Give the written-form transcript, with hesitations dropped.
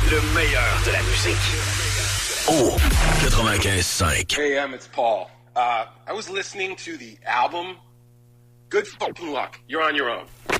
Le meilleur de la musique. Oh, 95.5. Hey, it's Paul. I was listening to the album. Good fucking luck. You're on your own.